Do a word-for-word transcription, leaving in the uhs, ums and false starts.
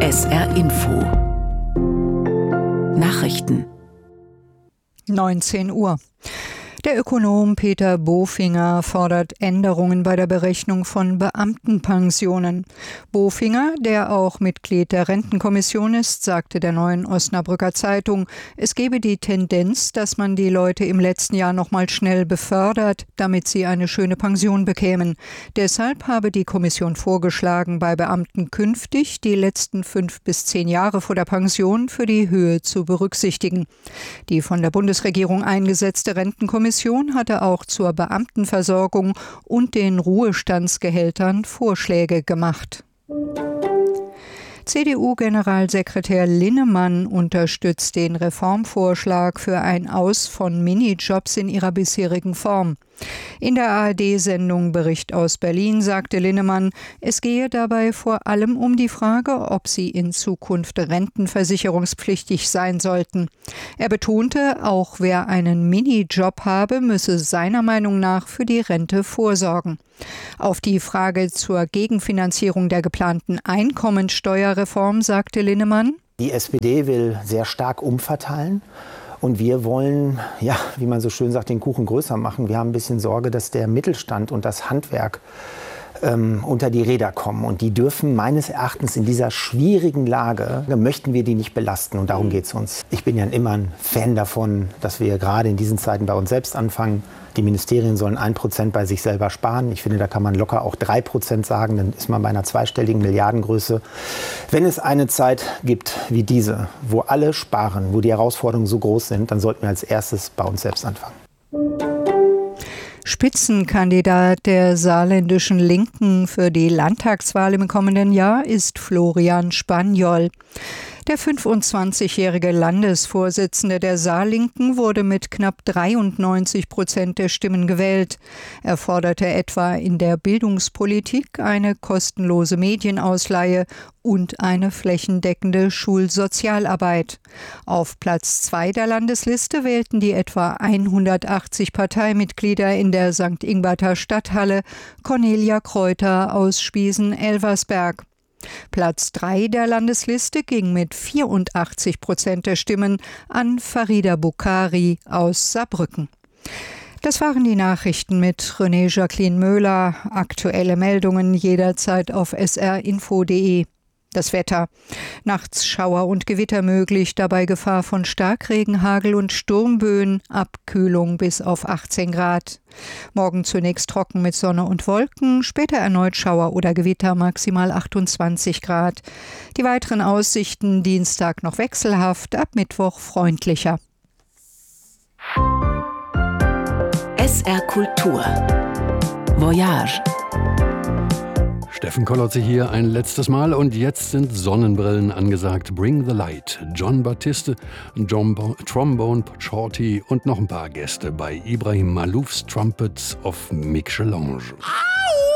S R Info Nachrichten neunzehn Uhr. Der Ökonom Peter Bofinger fordert Änderungen bei der Berechnung von Beamtenpensionen. Bofinger, der auch Mitglied der Rentenkommission ist, sagte der Neuen Osnabrücker Zeitung, es gebe die Tendenz, dass man die Leute im letzten Jahr noch mal schnell befördert, damit sie eine schöne Pension bekämen. Deshalb habe die Kommission vorgeschlagen, bei Beamten künftig die letzten fünf bis zehn Jahre vor der Pension für die Höhe zu berücksichtigen. Die von der Bundesregierung eingesetzte Rentenkommission hatte auch zur Beamtenversorgung und den Ruhestandsgehältern Vorschläge gemacht. C D U-Generalsekretär Linnemann unterstützt den Reformvorschlag für ein Aus von Minijobs in ihrer bisherigen Form. In der A R D-Sendung Bericht aus Berlin sagte Linnemann, es gehe dabei vor allem um die Frage, ob sie in Zukunft rentenversicherungspflichtig sein sollten. Er betonte, auch wer einen Minijob habe, müsse seiner Meinung nach für die Rente vorsorgen. Auf die Frage zur Gegenfinanzierung der geplanten Einkommensteuerreform sagte Linnemann, die S P D will sehr stark umverteilen. Und wir wollen, ja, wie man so schön sagt, den Kuchen größer machen. Wir haben ein bisschen Sorge, dass der Mittelstand und das Handwerk ähm, unter die Räder kommen. Und die dürfen meines Erachtens in dieser schwierigen Lage, möchten wir die nicht belasten. Und darum geht es uns. Ich bin ja immer ein Fan davon, dass wir gerade in diesen Zeiten bei uns selbst anfangen. Die Ministerien sollen ein Prozent bei sich selber sparen. Ich finde, da kann man locker auch drei Prozent sagen. Dann ist man bei einer zweistelligen Milliardengröße. Wenn es eine Zeit gibt wie diese, wo alle sparen, wo die Herausforderungen so groß sind, dann sollten wir als erstes bei uns selbst anfangen. Spitzenkandidat der saarländischen Linken für die Landtagswahl im kommenden Jahr ist Florian Spaniol. Der fünfundzwanzigjährige Landesvorsitzende der Saarlinken wurde mit knapp dreiundneunzig Prozent der Stimmen gewählt. Er forderte etwa in der Bildungspolitik eine kostenlose Medienausleihe und eine flächendeckende Schulsozialarbeit. Auf Platz zwei der Landesliste wählten die etwa hundertachtzig Parteimitglieder in der Sankt Ingberter Stadthalle Cornelia Kreuter aus Spiesen-Elversberg. Platz drei der Landesliste ging mit vierundachtzig Prozent der Stimmen an Farida Bukhari aus Saarbrücken. Das waren die Nachrichten mit René Jacqueline Möhler. Aktuelle Meldungen jederzeit auf s r info punkt d e. Das Wetter. Nachts Schauer und Gewitter möglich, dabei Gefahr von Starkregen, Hagel und Sturmböen, Abkühlung bis auf achtzehn Grad. Morgen zunächst trocken mit Sonne und Wolken, später erneut Schauer oder Gewitter, maximal achtundzwanzig Grad. Die weiteren Aussichten Dienstag noch wechselhaft, ab Mittwoch freundlicher. S R Kultur Voyage. Steffen Kollotze hier ein letztes Mal und jetzt sind Sonnenbrillen angesagt. Bring the Light, John Battiste, John Bo- Trombone Shorty und noch ein paar Gäste bei Ibrahim Maloufs Trumpets of Michelange.